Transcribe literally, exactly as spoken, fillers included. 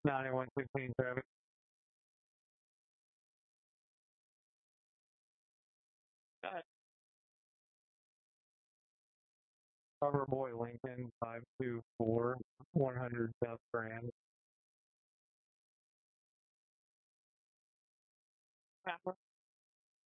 ninety-one sixteen traffic. Uh, Boy Lincoln, five two four, one hundred South Grand.